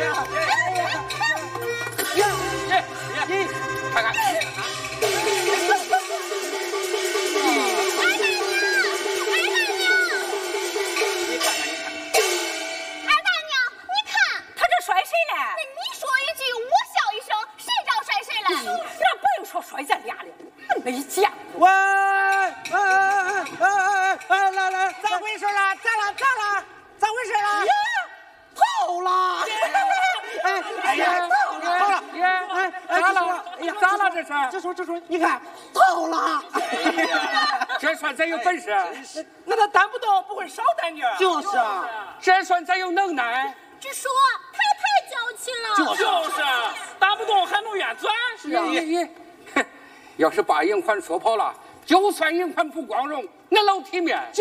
看看。 摔咱俩了，没见过。 喂，来，咋回事了？咋回事了？透了！哎呀，透了！ 咋了这是？ 这说，你看透了！ 这算咱有本事？ 那他担不动，不会少担点。就是啊， 这算咱有能耐？ 只说他太娇气了。 就是担不动还能愿钻。是啊。 要是把银环说跑了，就算银环不光荣，那老体面。